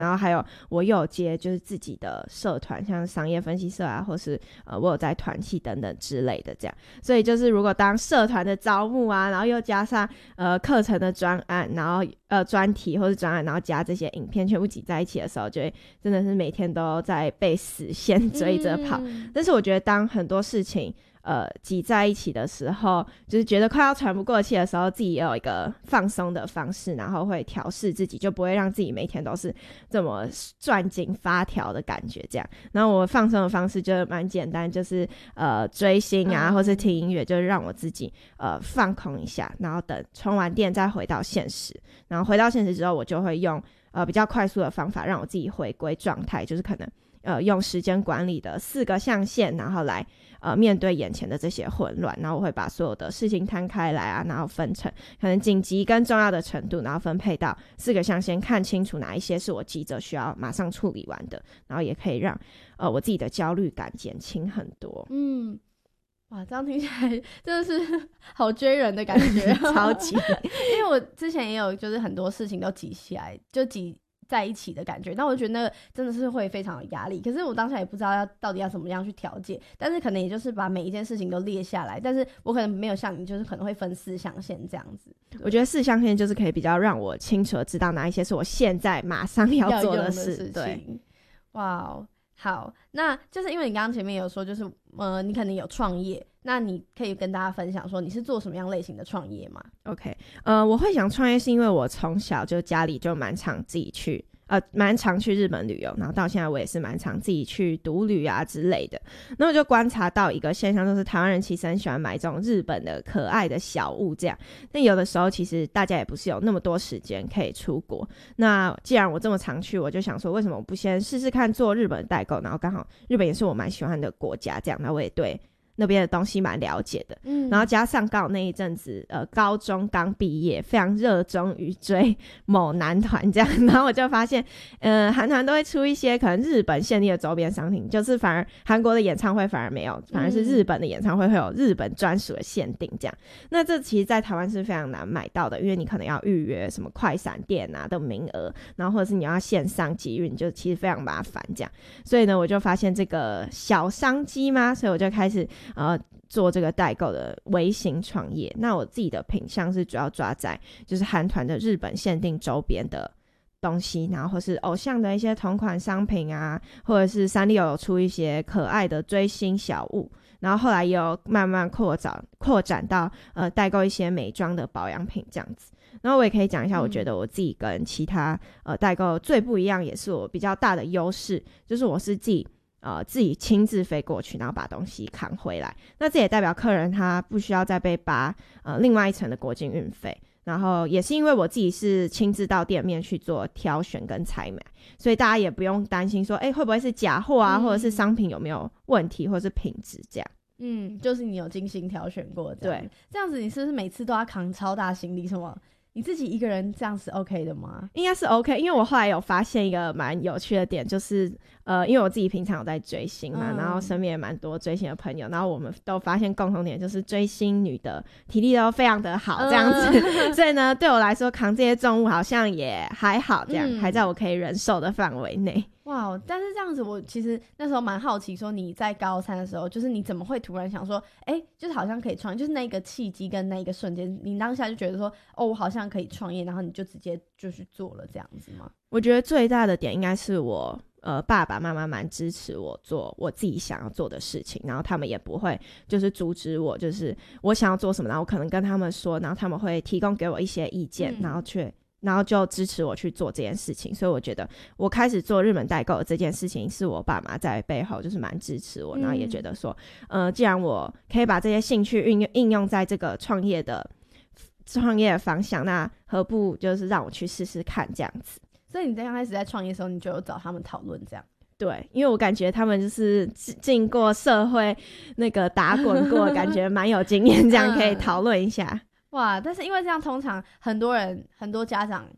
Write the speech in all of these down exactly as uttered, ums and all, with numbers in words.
然后还有我又有接就是自己的社团，像商业分析社啊，或是呃我有在团契等等之类的这样。所以就是如果当社团的招募啊，然后又加上呃课程的专案，然后呃专题或是专案，然后加这些影片全部挤在一起的时候，就会真的是每天都在被死线追着跑、嗯、但是我觉得当很多事情呃挤在一起的时候，就是觉得快要喘不过气的时候，自己也有一个放松的方式，然后会调适自己，就不会让自己每天都是这么攥紧发条的感觉这样。然后我放松的方式就蛮简单，就是呃追星啊、嗯、或是听音乐，就是让我自己呃放空一下，然后等充完电再回到现实。然后回到现实之后，我就会用呃比较快速的方法让我自己回归状态，就是可能呃用时间管理的四个象限，然后来呃面对眼前的这些混乱，然后我会把所有的事情摊开来啊，然后分成可能紧急跟重要的程度，然后分配到四个象限，看清楚哪一些是我急着需要马上处理完的，然后也可以让呃我自己的焦虑感减轻很多。 嗯，哇，这样听起来真的是好追人的感觉超级因为我之前也有就是很多事情都挤起来，就挤在一起的感觉，那我觉得那个真的是会非常有压力，可是我当下也不知道要到底要怎么样去调节，但是可能也就是把每一件事情都列下来，但是我可能没有像你就是可能会分四象限这样子。 我觉得四象限就是可以比较让我清楚的知道哪一些是我现在马上要做的事。 事情。 对， 哇，好，那就是因为你刚刚前面有说就是呃，你可能有创业，那你可以跟大家分享说你是做什么样类型的创业吗？ OK， 呃，我会想创业是因为我从小就家里就蛮常自己去呃，蛮常去日本旅游，然后到现在我也是蛮常自己去独旅啊之类的。那我就观察到一个现象，就是台湾人其实很喜欢买这种日本的可爱的小物这样，但有的时候其实大家也不是有那么多时间可以出国。那既然我这么常去，我就想说为什么我不先试试看做日本代购，然后刚好日本也是我蛮喜欢的国家这样，那我也对那边的东西蛮了解的、嗯、然后加上刚好那一阵子呃高中刚毕业，非常热衷于追某男团这样，然后我就发现呃韩团都会出一些可能日本限定的周边商品，就是反而韩国的演唱会反而没有，反而是日本的演唱会会有日本专属的限定这样、嗯、那这其实在台湾是非常难买到的，因为你可能要预约什么快闪店啊的名额，然后或者是你要线上集运，就其实非常麻烦这样。所以呢我就发现这个小商机嘛，所以我就开始呃，做这个代购的微型创业。那我自己的品项是主要抓在就是韩团的日本限定周边的东西，然后或是偶像的一些同款商品啊，或者是三丽鸥有出一些可爱的追星小物，然后后来也有慢慢扩展扩展到呃代购一些美妆的保养品这样子。然后我也可以讲一下，我觉得我自己跟其他呃代购最不一样，也是我比较大的优势，就是我是自己呃，自己亲自飞过去，然后把东西扛回来。那这也代表客人他不需要再被扒呃另外一层的国境运费。然后也是因为我自己是亲自到店面去做挑选跟采买，所以大家也不用担心说，哎，会不会是假货啊、嗯，或者是商品有没有问题，或者是品质这样。 嗯，就是你有精心挑选过这样。 对， 这样子你是不是每次都要扛超大行李什么？你自己一个人这样是 OK 的吗？ 应该是 OK， 因为我后来有发现一个蛮有趣的点，就是呃，因为我自己平常有在追星嘛、嗯、然后身边也蛮多追星的朋友，然后我们都发现共同点就是追星女的体力都非常的好这样子、嗯、所以呢对我来说扛这些重物好像也还好这样、嗯、还在我可以忍受的范围内。 哇，但是这样子我其实那时候蛮好奇说你在高三的时候就是你怎么会突然想说哎、欸，就是好像可以创业，就是那个契机跟那一个瞬间你当下就觉得说哦我好像可以创业，然后你就直接就去做了这样子吗？ 我觉得最大的点应该是我呃爸爸妈妈蛮支持我做我自己想要做的事情，然后他们也不会就是阻止我，就是我想要做什么然后我可能跟他们说，然后他们会提供给我一些意见、嗯、然后去然后就支持我去做这件事情。所以我觉得我开始做日本代购的这件事情是我爸妈在背后就是蛮支持我、嗯、然后也觉得说呃，既然我可以把这些兴趣运用应用在这个创业的创业的方向，那何不就是让我去试试看这样子。 所以你在刚开始在创业的时候你就有找他们讨论这样？ 对，因为我感觉他们就是经过社会那个打滚过感觉蛮有经验这样可以讨论一下、 嗯、哇，但是因为这样通常很多人很多家长可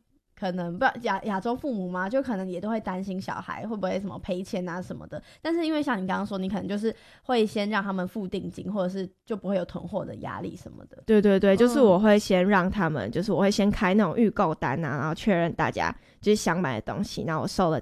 可能不亚亚洲父母嘛，就可能也都会担心小孩会不会什么赔钱啊什么的。但是因为像你刚刚说，你可能就是会先让他们付定金，或者是就不会有囤货的压力什么的。 对对对，就是嗯我会先让他们，就是我会先开那种预购单啊，然后确认大家就是想买的东西，然后我收了